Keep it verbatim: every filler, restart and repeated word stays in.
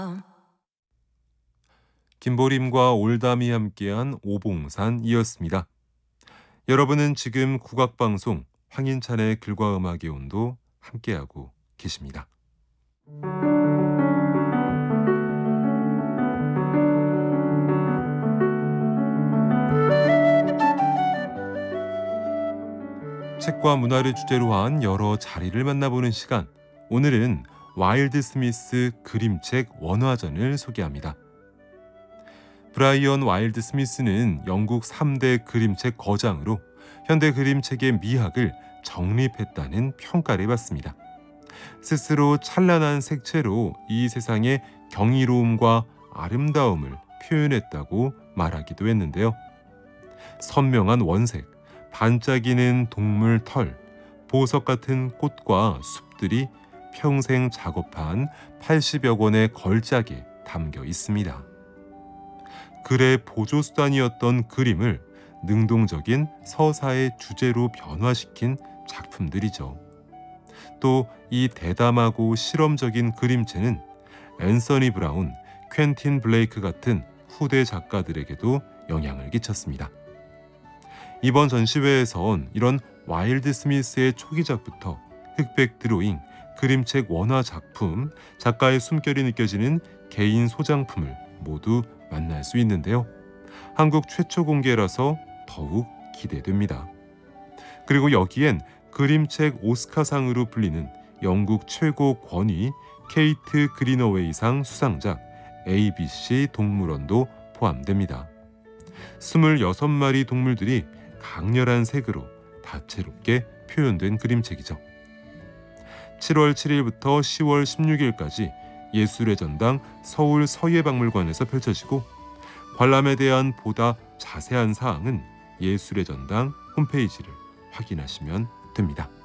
김보림과 올담이 함께한 오봉산이었습니다. 여러분은 지금 국악방송 황인찬의 글과 음악의 온도 함께하고 계십니다. 책과 문화를 주제로 한 여러 자리를 만나보는 시간. 오늘은 와일드 스미스 그림책 원화전을 소개합니다. 브라이언 와일드 스미스는 영국 삼 대 그림책 거장으로 현대 그림책의 미학을 정립했다는 평가를 받습니다. 스스로 찬란한 색채로 이 세상의 경이로움과 아름다움을 표현했다고 말하기도 했는데요. 선명한 원색, 반짝이는 동물 털, 보석 같은 꽃과 숲들이 평생 작업한 팔십여 권의 걸작에 담겨 있습니다. 글의 보조수단이었던 그림을 능동적인 서사의 주제로 변화시킨 작품들이죠. 또 이 대담하고 실험적인 그림체는 앤서니 브라운, 퀸틴 블레이크 같은 후대 작가들에게도 영향을 끼쳤습니다. 이번 전시회에선 이런 와일드 스미스의 초기작부터 흑백 드로잉, 그림책 원화 작품, 작가의 숨결이 느껴지는 개인 소장품을 모두 만날 수 있는데요. 한국 최초 공개라서 더욱 기대됩니다. 그리고 여기엔 그림책 오스카상으로 불리는 영국 최고 권위 케이트 그리너웨이상 수상작 에이비씨 동물원도 포함됩니다. 스물여섯 마리 동물들이 강렬한 색으로 다채롭게 표현된 그림책이죠. 칠월 칠일부터 시월 십육일까지 예술의 전당 서울 서예박물관에서 펼쳐지고 관람에 대한 보다 자세한 사항은 예술의 전당 홈페이지를 확인하시면 됩니다.